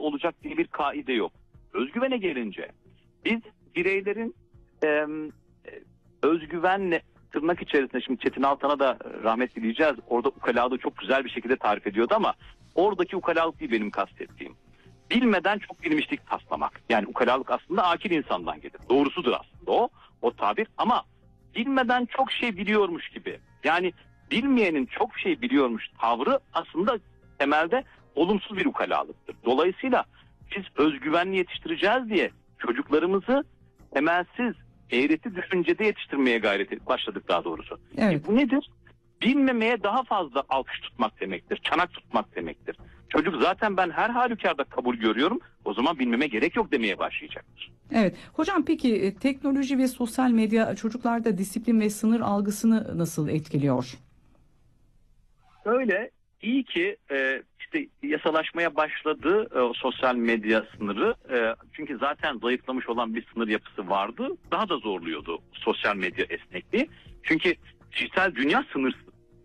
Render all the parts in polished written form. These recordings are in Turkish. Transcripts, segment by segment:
olacak diye bir kaide yok. Özgüvene gelince biz bireylerin özgüvenle, tırnak içerisinde, şimdi Çetin Altan'a da rahmet dileyeceğiz. Orada ukalalığı çok güzel bir şekilde tarif ediyordu ama oradaki ukalalık değil benim kastettiğim. Bilmeden çok bilmişlik taslamak. Yani ukalalık aslında akil insandan gelir. Doğrusudur aslında o tabir, ama bilmeden çok şey biliyormuş gibi. Yani bilmeyenin çok şey biliyormuş tavrı aslında temelde olumsuz bir ukalalıktır. Dolayısıyla biz özgüvenli yetiştireceğiz diye çocuklarımızı temelsiz, eğreti düşüncede yetiştirmeye başladık daha doğrusu. Evet. Bu nedir? Bilmemeye daha fazla alkış tutmak demektir, çanak tutmak demektir. Çocuk zaten ben her halükarda kabul görüyorum, o zaman bilmeme gerek yok demeye başlayacaktır. Evet. Hocam peki teknoloji ve sosyal medya çocuklarda disiplin ve sınır algısını nasıl etkiliyor? Öyle, iyi ki işte yasalaşmaya başladı o sosyal medya sınırı. Çünkü zaten zayıflamış olan bir sınır yapısı vardı. Daha da zorluyordu sosyal medya esnekliği. Çünkü dijital dünya sınırsız.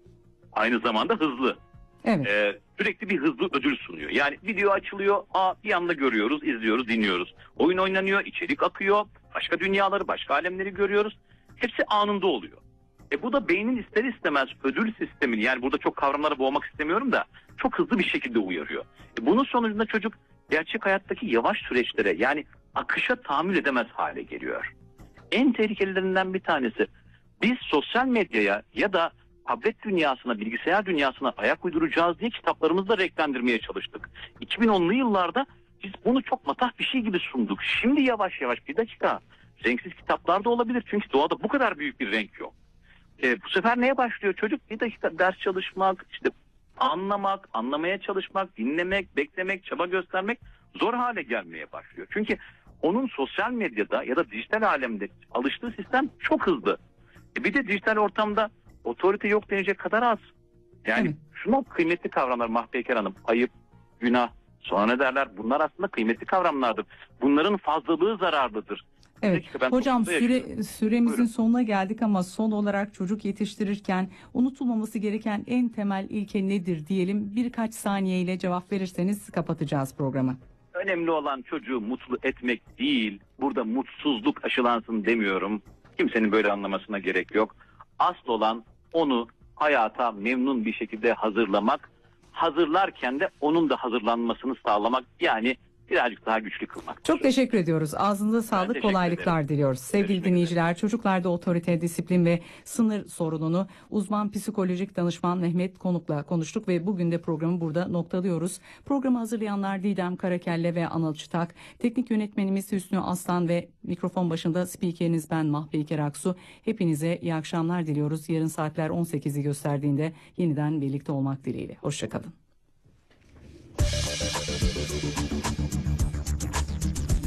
Aynı zamanda hızlı. Evet. Sürekli bir hızlı ödül sunuyor. Yani video açılıyor, bir anda görüyoruz, izliyoruz, dinliyoruz. Oyun oynanıyor, içerik akıyor, başka dünyaları, başka alemleri görüyoruz. Hepsi anında oluyor. Bu da beynin ister istemez ödül sistemini, yani burada çok kavramlara boğmak istemiyorum da, çok hızlı bir şekilde uyarıyor. Bunun sonucunda çocuk gerçek hayattaki yavaş süreçlere, yani akışa tahammül edemez hale geliyor. En tehlikelilerinden bir tanesi, biz sosyal medyaya ya da tablet dünyasına, bilgisayar dünyasına ayak uyduracağız diye kitaplarımızla renklendirmeye çalıştık. 2010'lu yıllarda biz bunu çok matah bir şey gibi sunduk. Şimdi yavaş yavaş, bir dakika, renksiz kitaplar da olabilir çünkü doğada bu kadar büyük bir renk yok. Bu sefer neye başlıyor çocuk? Bir dakika, ders çalışmak, işte anlamak, anlamaya çalışmak, dinlemek, beklemek, çaba göstermek zor hale gelmeye başlıyor. Çünkü onun sosyal medyada ya da dijital alemde alıştığı sistem çok hızlı. Bir de dijital ortamda otorite yok denecek kadar az. Yani Evet. şunlar kıymetli kavramlar Mahpeyker Hanım. Ayıp, günah, sonra ne derler? Bunlar aslında kıymetli kavramlardır. Bunların fazlalığı zararlıdır. Evet. Hocam süremizin Buyurun. sonuna geldik ama son olarak çocuk yetiştirirken unutulmaması gereken en temel ilke nedir diyelim. Birkaç saniyeyle cevap verirseniz kapatacağız programı. Önemli olan çocuğu mutlu etmek değil. Burada mutsuzluk aşılansın demiyorum. Kimsenin böyle anlamasına gerek yok. Asıl olan onu hayata memnun bir şekilde hazırlamak. Hazırlarken de onun da hazırlanmasını sağlamak. Yani birazcık daha güçlü kılmak. Çok teşekkür ediyoruz. Ağzınıza sağlık, teşekkür kolaylıklar ederim. diliyoruz. Sevgili Görüşmek dinleyiciler, çocuklarda otorite, disiplin ve sınır sorununu uzman psikolojik danışman Mehmet Konuk'la konuştuk ve bugün de programı burada noktalıyoruz. Programı hazırlayanlar Didem Karakelle ve Anıl Çıtak, teknik yönetmenimiz Hüsnü Aslan ve mikrofon başında spikeriniz ben Mahpeyker Aksu. Hepinize iyi akşamlar diliyoruz. Yarın saatler 18'i gösterdiğinde yeniden birlikte olmak dileğiyle. Hoşçakalın.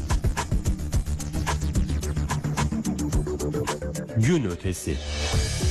Gün ötesi.